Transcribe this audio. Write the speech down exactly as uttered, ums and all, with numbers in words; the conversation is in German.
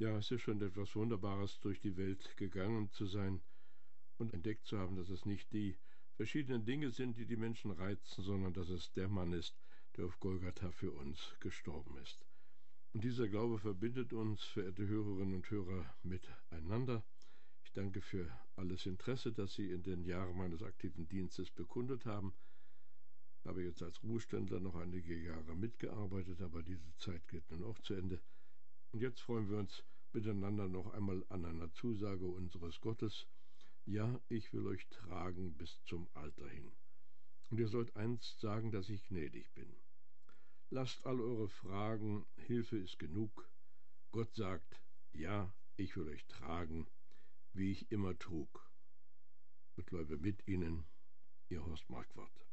Ja, es ist schon etwas Wunderbares, durch die Welt gegangen zu sein und entdeckt zu haben, dass es nicht die verschiedenen Dinge sind, die die Menschen reizen, sondern dass es der Mann ist, der auf Golgatha für uns gestorben ist. Und dieser Glaube verbindet uns, verehrte Hörerinnen und Hörer, miteinander. Ich danke für alles Interesse, das Sie in den Jahren meines aktiven Dienstes bekundet haben. Ich habe jetzt als Ruheständler noch einige Jahre mitgearbeitet, aber diese Zeit geht nun auch zu Ende. Und jetzt freuen wir uns miteinander noch einmal an einer Zusage unseres Gottes. Ja, ich will euch tragen bis zum Alter hin. Und ihr sollt einst sagen, dass ich gnädig bin. Lasst all eure Fragen, Hilfe ist genug. Gott sagt, ja, ich will euch tragen, wie ich immer trug. Ich bleibe mit Ihnen, Ihr Horst Marquardt.